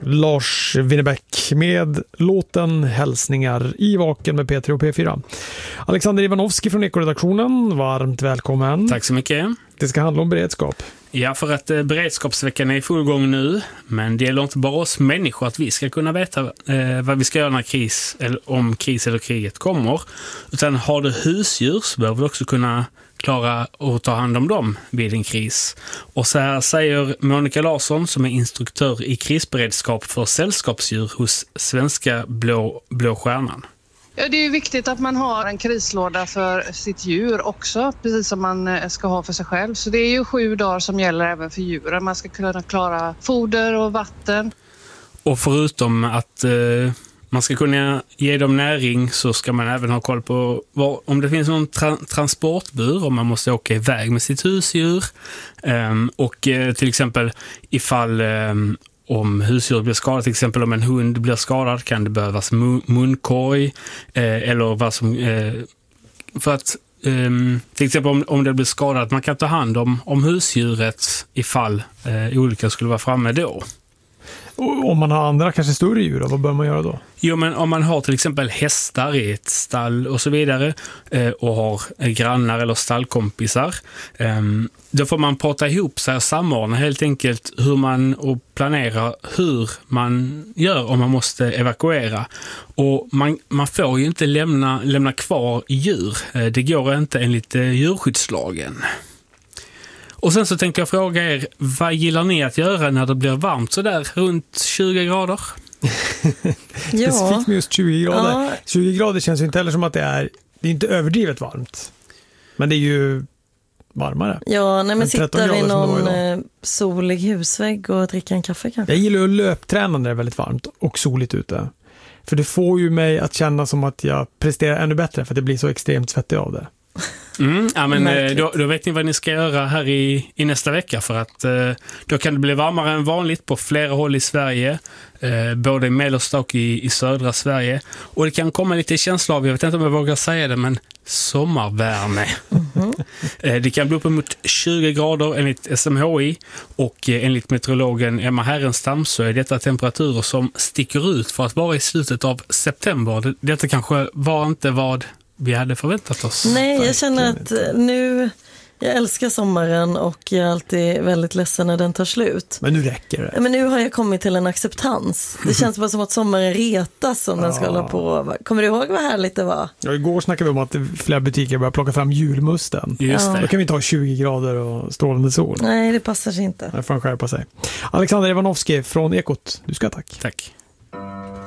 Lars Winnerbäck med låten Hälsningar i Vaken med P3 och P4. Alexander Ivanovski från Ekoredaktionen, varmt välkommen. Tack så mycket. Det ska handla om beredskap. Ja, för att beredskapsveckan är i full gång nu, men det gäller inte bara oss människor att vi ska kunna veta vad vi ska göra när om kris eller kriget kommer, utan har du husdjur så behöver du också kunna klara att ta hand om dem vid en kris. Och så här säger Monica Larsson, som är instruktör i krisberedskap för sällskapsdjur hos Svenska Blå Stjärnan. Ja, det är ju viktigt att man har en krislåda för sitt djur också, precis som man ska ha för sig själv. Så det är ju 7 dagar som gäller även för djuren. Man ska kunna klara foder och vatten. Och förutom att man ska kunna ge dem näring, så ska man även ha koll på om det finns någon transportbur, om man måste åka iväg med sitt husdjur. Och till exempel ifall om husdjur blir skadat, till exempel om en hund blir skadad, kan det behövas munkorg eller vad som för att till exempel om det blir skadat, man kan ta hand om husdjuret ifall olyckan skulle vara framme då. Och om man har andra, kanske större djur, vad bör man göra då? Jo, men om man har till exempel hästar i ett stall och så vidare och har grannar eller stallkompisar, då får man prata ihop sig och samordna helt enkelt hur man och planera hur man gör om man måste evakuera. Och man får ju inte lämna kvar djur. Det går inte enligt djurskyddslagen. Och sen så tänkte jag fråga er, vad gillar ni att göra när det blir varmt så där runt 20 grader? Specifikt med just 20 grader. Ja. 20 grader känns ju inte heller som att det är inte överdrivet varmt. Men det är ju varmare. Ja, nej, men sitta vid någon idag. solig husvägg och dricka en kaffe kanske. Jag gillar att löpträna när det är väldigt varmt och soligt ute. För det får ju mig att känna som att jag presterar ännu bättre, för att det blir så extremt svettig av det. Ja, men då vet ni vad ni ska göra här i nästa vecka, för att då kan det bli varmare än vanligt på flera håll i Sverige, både i mellersta och i södra Sverige, och det kan komma lite känsla av, jag vet inte om jag vågar säga det, men sommarvärme. Det kan bli uppemot 20 grader enligt SMHI, och enligt meteorologen Emma Härenstam så är detta temperaturer som sticker ut för att vara i slutet av september. Detta kanske var inte vad vi hade förväntat oss. Nej, jag känner att jag älskar sommaren och jag är alltid väldigt ledsen när den tar slut. Men nu räcker det. Men nu har jag kommit till en acceptans. Det känns bara som att sommaren retas om den ska hålla på. Kommer du ihåg vad härligt det var? Ja, igår snackade vi om att flera butiker börjar plocka fram julmusten. Just det. Då kan vi inte ha 20 grader och strålande sol. Nej, det passar sig inte. Där får han skärpa sig. Alexander Ivanovski från Ekot, du ska tack. Tack.